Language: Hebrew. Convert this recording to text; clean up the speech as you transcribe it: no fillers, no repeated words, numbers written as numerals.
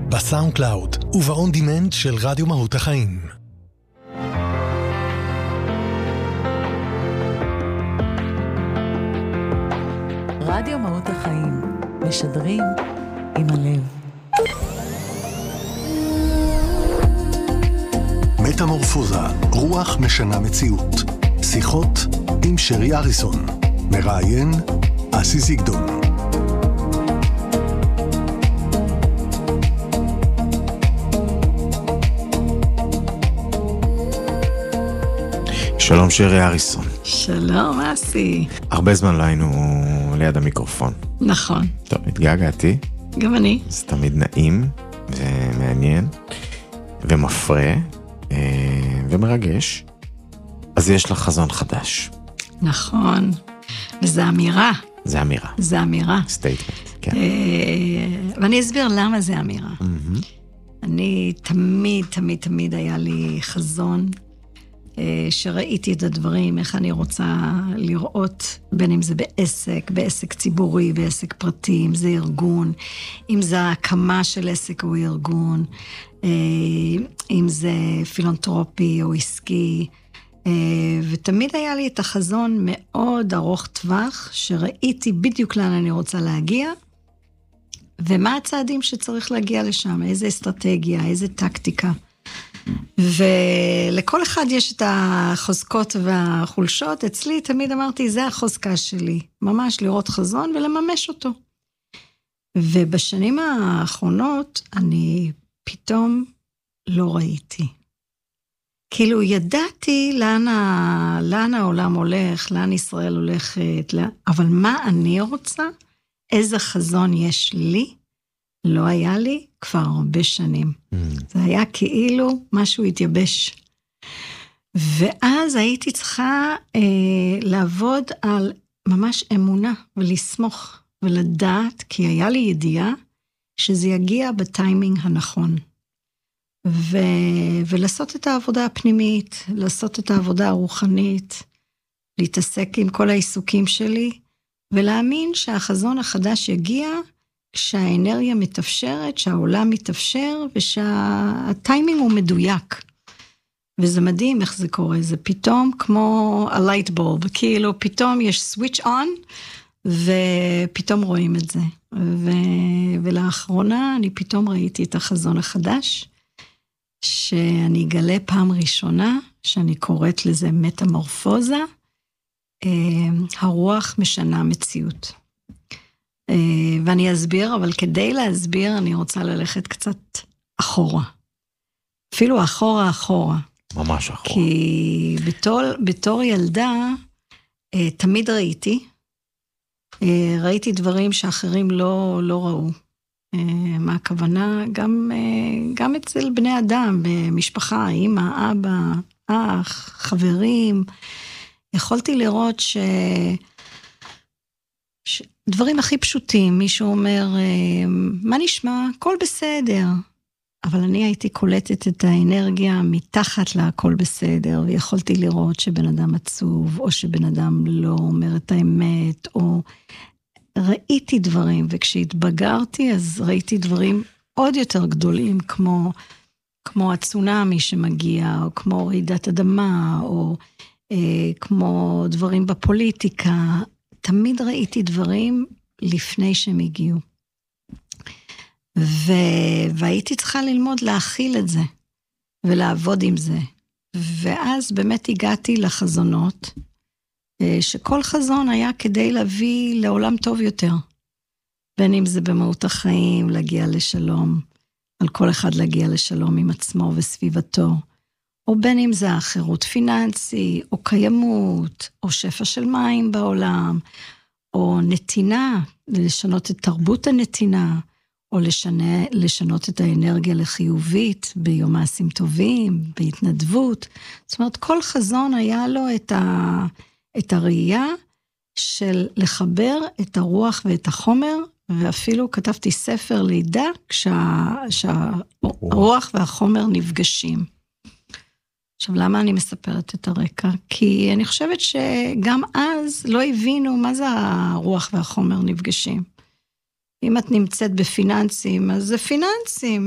בסאונד קלאוד ובאון דימנד של רדיו מהות החיים. רדיו מהות החיים, משדרים עם הלב. מטמורפוזה, רוח משנה מציאות. שיחות עם שרי אריסון. מראיין אסי זיגדון. שלום שרי אריסון. שלום אסי. הרבה זמן לא היינו ליד המיקרופון. נכון. טוב, התגעגעתי. גם אני. זה תמיד נעים ומעניין ומפרה ומרגש. אז יש לך חזון חדש. נכון. וזה אמירה. זה אמירה. זה אמירה. סטייטמנט, כן. ואני אסביר למה זה אמירה. אני תמיד היה לי חזון, שראיתי את הדברים, איך אני רוצה לראות, בין אם זה בעסק ציבורי, בעסק פרטי, אם זה ארגון, אם זה הקמה של עסק או ארגון, אם זה פילנתרופי או עסקי, ותמיד היה לי את החזון מאוד ארוך טווח, שראיתי בדיוק לאן אני רוצה להגיע, ומה הצעדים שצריך להגיע לשם, איזה אסטרטגיה, איזה טקטיקה. ולכל אחד יש את החוזקות והחולשות. אצלי תמיד אמרתי, זה החוזקה שלי, ממש לראות חזון ולממש אותו. ובשנים האחרונות אני פתאום לא ראיתי. כאילו ידעתי לאן העולם הולך, לאן ישראל הולכת, אבל מה אני רוצה, איזה חזון יש לי, לא היה לי כבר הרבה שנים. זה היה כאילו משהו התייבש. ואז הייתי צריכה לעבוד על ממש אמונה ולסמוך ולדעת, כי היה לי ידיעה שזה יגיע בטיימינג הנכון. ולעשות את העבודה הפנימית, לעשות את העבודה הרוחנית, להתעסק עם כל העיסוקים שלי, ולהאמין שהחזון החדש יגיע כשהאנרגיה מתאפשרת, שהעולם מתאפשר, ושהטיימינג הוא מדויק. וזה מדהים איך זה קורה, זה פתאום כמו a light bulb, כאילו פתאום יש switch on, ופתאום רואים את זה. ולאחרונה אני פתאום ראיתי את החזון החדש, שאני אגלה פעם ראשונה, שאני קוראת לזה מטמורפוזה, הרוח משנה מציאות. ואני אסביר, אבל כדי להסביר אני רוצה ללכת קצת אחורה. אפילו אחורה. ממש אחורה. כי בתור ילדה תמיד ראיתי דברים שאחרים לא ראו. מה הכוונה? גם אצל בני אדם, במשפחה, אמא, אבא, אח, חברים, יכולתי לראות דברים הכי פשוטים, מישהו אומר, מה נשמע? הכל בסדר. אבל אני הייתי קולטת את האנרגיה מתחת להכל בסדר, ויכולתי לראות שבן אדם עצוב, או שבן אדם לא אומר את האמת, או ראיתי דברים, וכשהתבגרתי, אז ראיתי דברים עוד יותר גדולים, כמו הצונמי שמגיע, או כמו רעידת אדמה, או כמו דברים בפוליטיקה. תמיד ראיתי דברים לפני שהם הגיעו. והייתי צריכה ללמוד להכיל את זה, ולעבוד עם זה. ואז באמת הגעתי לחזונות, שכל חזון היה כדי להביא לעולם טוב יותר. בין אם זה במהות החיים, להגיע לשלום, על כל אחד להגיע לשלום עם עצמו וסביבתו, או בין אם זה החירות פיננסי, או קיימות, או שפע של מים בעולם, או נתינה, לשנות את תרבות הנתינה, או לשנות את האנרגיה לחיובית, ביום מעשים טובים, בהתנדבות. זאת אומרת, כל חזון היה לו את הראייה של לחבר את הרוח ואת החומר, ואפילו כתבתי ספר לידה, כשהרוח והחומר נפגשים. עכשיו, למה אני מספרת את הרקע? כי אני חושבת שגם אז לא הבינו מה זה הרוח והחומר נפגשים. אם את נמצאת בפיננסים, אז זה פיננסים.